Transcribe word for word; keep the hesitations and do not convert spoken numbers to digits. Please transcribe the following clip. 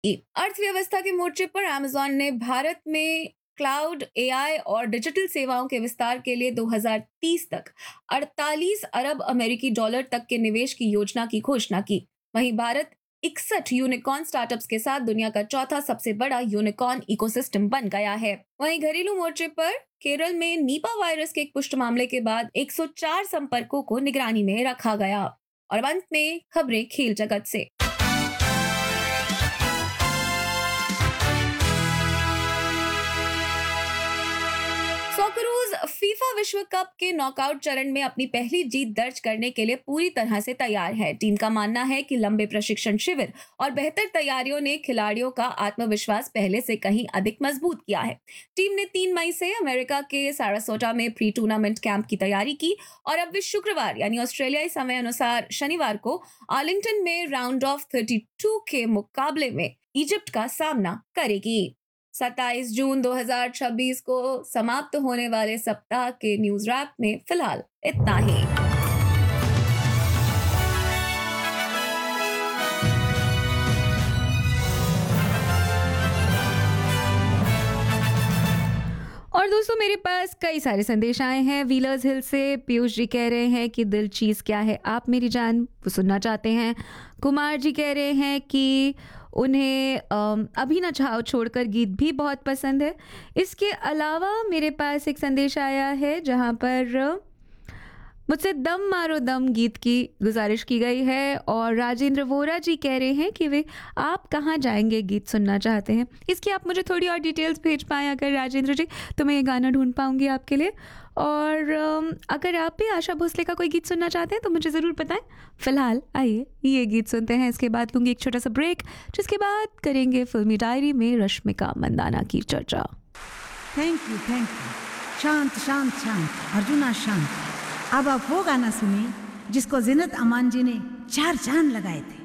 अर्थव्यवस्था के मोर्चे पर अमेज़न ने भारत में क्लाउड, एआई और डिजिटल सेवाओं के विस्तार के लिए दो हज़ार तीस तक अड़तालीस अरब अमेरिकी डॉलर तक के निवेश की योजना की घोषणा की। वहीं भारत इकसठ यूनिकॉर्न स्टार्टअप्स के साथ दुनिया का चौथा सबसे बड़ा यूनिकॉर्न इकोसिस्टम बन गया है। वहीं घरेलू मोर्चे पर केरल में नीपा वायरस के एक पुष्ट मामले के बाद एक सौ चार संपर्कों को निगरानी में रखा गया। और अंत में खबरें खेल जगत से। सॉकरूज फीफा विश्व कप के नॉकआउट चरण में अपनी पहली जीत दर्ज करने के लिए पूरी तरह से तैयार है। टीम का मानना है कि लंबे प्रशिक्षण शिविर और बेहतर तैयारियों ने खिलाड़ियों का आत्मविश्वास पहले से कहीं अधिक मजबूत किया है। टीम ने तीन मई से अमेरिका के सारासोटा में प्री टूर्नामेंट कैंप की तैयारी की और अब वे शुक्रवार यानी ऑस्ट्रेलियाई समय अनुसार शनिवार को आर्लिंगटन में राउंड ऑफ बत्तीस के मुकाबले में इजिप्ट का सामना करेगी। सत्ताईस जून दो हज़ार छब्बीस को समाप्त होने वाले सप्ताह के न्यूज रैप में फिलहाल इतना ही। और दोस्तों मेरे पास कई सारे संदेश आए हैं। व्हीलर्स हिल से पीयूष जी कह रहे हैं कि दिल चीज़ क्या है आप मेरी जान, वो सुनना चाहते हैं। कुमार जी कह रहे हैं कि उन्हें अम, अभी ना चाहो छोड़कर गीत भी बहुत पसंद है। इसके अलावा मेरे पास एक संदेश आया है जहाँ पर मुझसे दम मारो दम गीत की गुजारिश की गई है और राजेंद्र वोरा जी कह रहे हैं कि वे आप कहाँ जाएंगे गीत सुनना चाहते हैं। इसकी आप मुझे थोड़ी और डिटेल्स भेज पाएँ अगर राजेंद्र जी, तो मैं ये गाना ढूंढ पाऊँगी आपके लिए। और अम, अगर आप भी आशा भोसले का कोई गीत सुनना चाहते हैं तो मुझे ज़रूर बताएं। फिलहाल आइए ये गीत सुनते हैं, इसके बाद लूँगी एक छोटा सा ब्रेक, जिसके बाद करेंगे फिल्मी डायरी में रश्मिका मंदाना की चर्चा। Thank you thank you. शांत शांत शांत अर्जुना शांत। अब आप वो गाना सुनिए जिसको जीनत अमान जी ने चार चांद लगाए थे।